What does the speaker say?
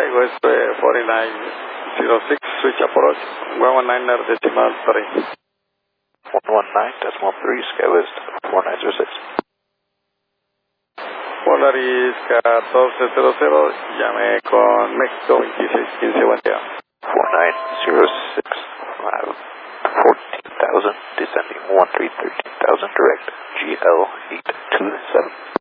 Sky West 4906, switch approach, 119 decimal 3. 119.3, Sky West 4906. Polaris 1400, llame con México 2615, buen día. 4906, 14,000, descending 13,000, direct, GL 827.